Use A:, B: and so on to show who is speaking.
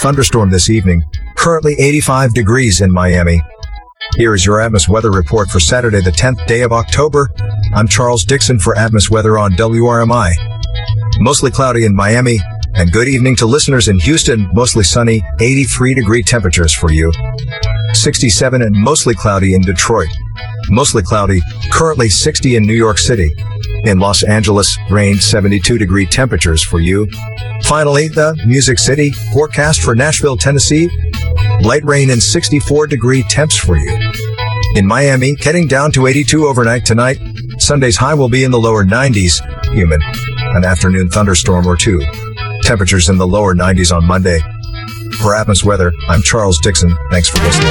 A: thunderstorm this evening. Currently 85 degrees in Miami. Here is your Atmos weather report for Saturday, the 10th day of October. I'm Charles Dixon for Atmos Weather on WRMI. Mostly cloudy in Miami, and good evening to listeners in Houston. Mostly sunny, 83-degree temperatures for you. 67 and mostly cloudy in Detroit. Mostly cloudy, currently 60 in New York City. In Los Angeles, rain, 72-degree temperatures for you. Finally, the Music City forecast for Nashville, Tennessee. Light rain and 64-degree temps for you. In Miami, getting down to 82 overnight tonight. Sunday's high will be in the lower 90s. Humid. An afternoon thunderstorm or two. Temperatures in the lower 90s on Monday. For Atmos Weather, I'm Charles Dixon. Thanks for listening.